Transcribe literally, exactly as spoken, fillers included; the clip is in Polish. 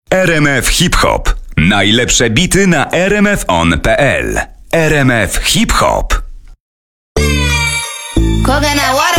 R M F Hip Hop. Najlepsze bity na r m f on kropka p l. R M F Hip Hop. Coconut water.